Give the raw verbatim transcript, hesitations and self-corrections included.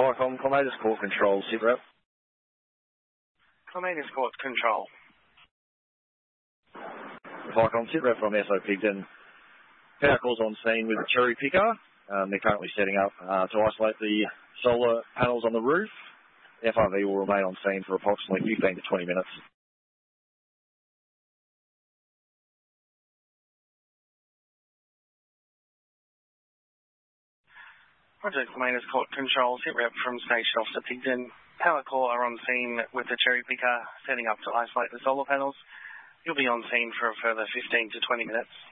Vicom, Clematis Court Control, sit rep. Clematis Court Control. Vicom, sit rep from S O Pigton. Power calls on scene with the cherry picker. Um, they're currently setting up uh, to isolate the solar panels on the roof. F R V will remain on scene for approximately fifteen to twenty minutes. Project Clematis Court Control, sit rep from Station Officer Pigton. Power core are on scene with the cherry picker setting up to isolate the solar panels. You'll be on scene for a further fifteen to twenty minutes.